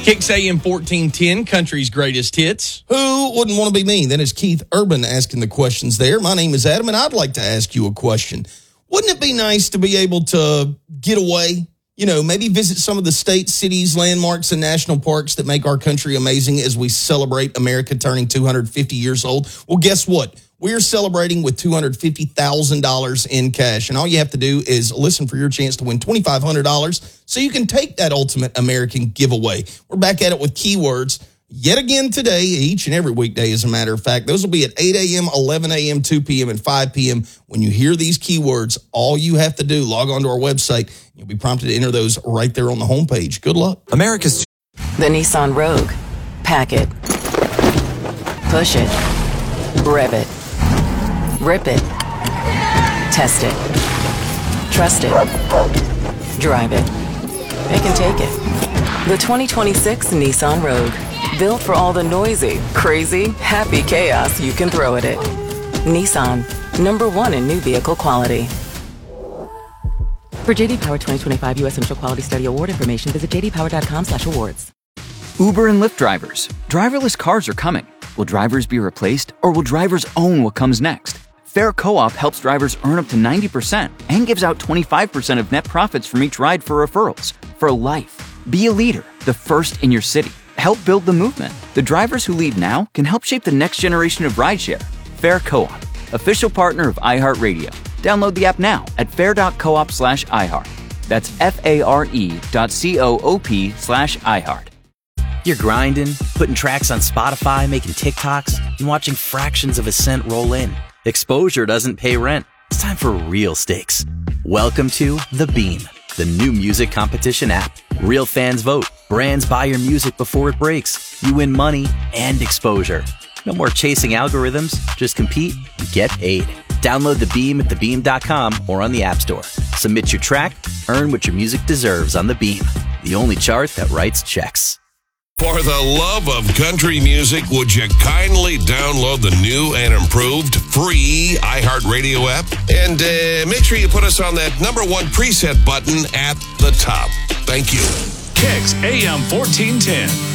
Kicks AM 1410, country's greatest hits. Who wouldn't want to be me? That is Keith Urban asking the questions there. My name is Adam, and I'd like to ask you a question. Wouldn't it be nice to be able to get away? You know, maybe visit some of the states, cities, landmarks, and national parks that make our country amazing as we celebrate America turning 250 years old. Well, guess what? We're celebrating with $250,000 in cash, and all you have to do is listen for your chance to win $2,500 so you can take that ultimate American giveaway. We're back at it with keywords yet again today, each and every weekday, as a matter of fact. Those will be at 8 a.m., 11 a.m., 2 p.m., and 5 p.m. When you hear these keywords, all you have to do, log on to our website. You'll be prompted to enter those right there on the homepage. Good luck. America's The Nissan Rogue. Pack it. Push it. Rev it. Rip it. Test it. Trust it. Drive it. They can take it. The 2026 Nissan Rogue. Built for all the noisy, crazy, happy chaos you can throw at it. Nissan. #1 in new vehicle quality. For JD Power 2025 U.S. Central Quality Study Award information, visit jdpower.com/awards. Uber and Lyft drivers. Driverless cars are coming. Will drivers be replaced, or will drivers own what comes next? Fair Co-op helps drivers earn up to 90% and gives out 25% of net profits from each ride for referrals. For life. Be a leader, the first in your city. Help build the movement. The drivers who lead now can help shape the next generation of rideshare. Fair Co-op, official partner of iHeartRadio. Download the app now at fair.coop/iHeart. That's FARE.coop/iHeart. You're grinding, putting tracks on Spotify, making TikToks, and watching fractions of a cent roll in. Exposure doesn't pay rent. It's time for real stakes. Welcome to The Beam, the new music competition app. Real fans vote. Brands buy your music before it breaks. You win money and exposure. No more chasing algorithms. Just compete and get paid. Download The Beam at thebeam.com or on the App Store. Submit your track, earn what your music deserves on The Beam, the only chart that writes checks. For the love of country music, would you kindly download the new and improved free iHeartRadio app? And make sure you put us on that #1 preset button at the top. Thank you. Kicks AM 1410.